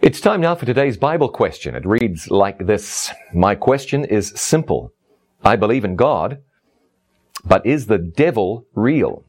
It's time now for today's Bible question. It reads like this. My question is simple. I believe in God, but is the devil real?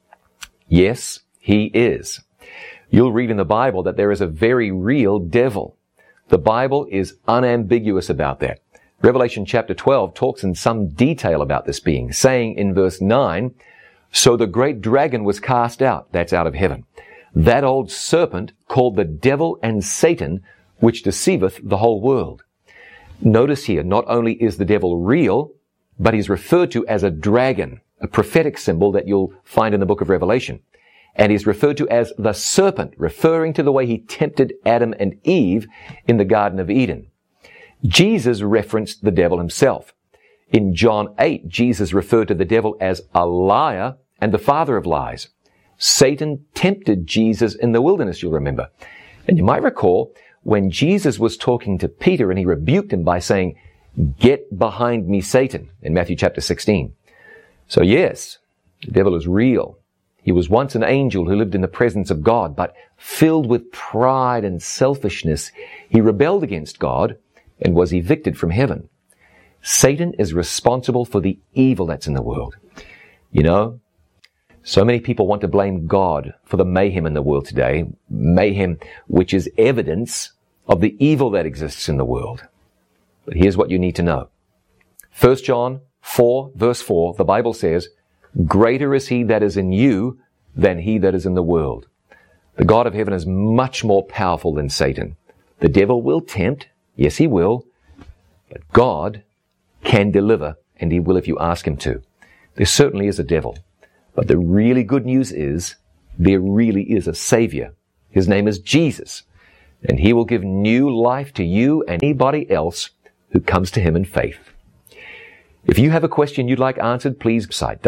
Yes, he is. You'll read in the Bible that there is a very real devil. The Bible is unambiguous about that. Revelation chapter 12 talks in some detail about this being, saying in verse 9, so the great dragon was cast out, that's out of heaven, that old serpent called the devil and Satan, which deceiveth the whole world. Notice here, not only is the devil real, but he's referred to as a dragon, a prophetic symbol that you'll find in the book of Revelation. And he's referred to as the serpent, referring to the way he tempted Adam and Eve in the Garden of Eden. Jesus referenced the devil himself. In John 8, Jesus referred to the devil as a liar and the father of lies. Satan tempted Jesus in the wilderness, you'll remember. And you might recall when Jesus was talking to Peter and he rebuked him by saying, "Get behind me, Satan," in Matthew chapter 16. So yes, the devil is real. He was once an angel who lived in the presence of God, but filled with pride and selfishness, he rebelled against God and was evicted from heaven. Satan is responsible for the evil that's in the world. You know, so many people want to blame God for the mayhem in the world today, mayhem which is evidence of the evil that exists in the world. But here's what you need to know. 1 John 4, verse 4, the Bible says, greater is he that is in you than he that is in the world. The God of heaven is much more powerful than Satan. The devil will tempt, yes he will, but God can deliver, and he will if you ask him to. There certainly is a devil. But the really good news is, there really is a Savior. His name is Jesus. And he will give new life to you and anybody else who comes to him in faith. If you have a question you'd like answered, please visit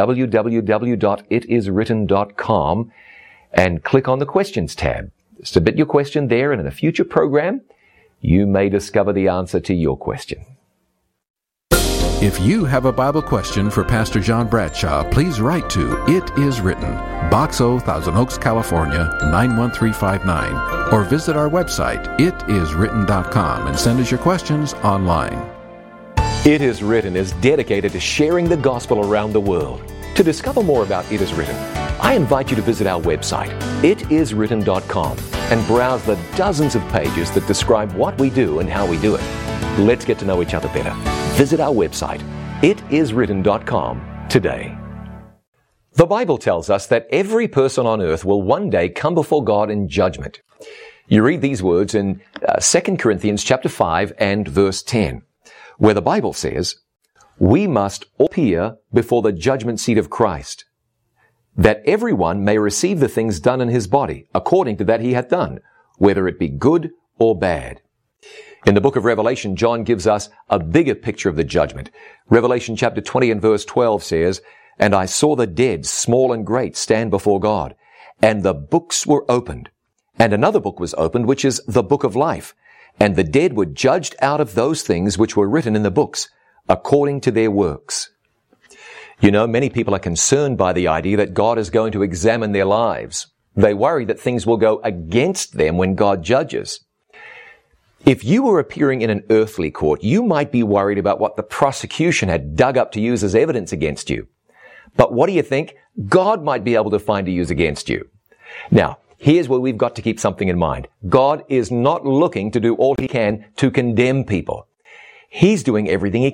www.itiswritten.com and click on the Questions tab. Submit your question there, and in a future program, you may discover the answer to your question. If you have a Bible question for Pastor John Bradshaw, please write to It Is Written, Box O, Thousand Oaks, California, 91359, or visit our website, itiswritten.com, and send us your questions online. It Is Written is dedicated to sharing the gospel around the world. To discover more about It Is Written, I invite you to visit our website, itiswritten.com, and browse the dozens of pages that describe what we do and how we do it. Let's get to know each other better. Visit our website, itiswritten.com, today. The Bible tells us that every person on earth will one day come before God in judgment. You read these words in 2 Corinthians chapter 5 and verse 10, where the Bible says, we must all appear before the judgment seat of Christ, that everyone may receive the things done in his body, according to that he hath done, whether it be good or bad. In the book of Revelation, John gives us a bigger picture of the judgment. Revelation chapter 20 and verse 12 says, and I saw the dead, small and great, stand before God, and the books were opened. And another book was opened, which is the book of life. And the dead were judged out of those things which were written in the books, according to their works. You know, many people are concerned by the idea that God is going to examine their lives. They worry that things will go against them when God judges. If you were appearing in an earthly court, you might be worried about what the prosecution had dug up to use as evidence against you. But what do you think God might be able to find to use against you? Now, here's where we've got to keep something in mind. God is not looking to do all he can to condemn people. He's doing everything he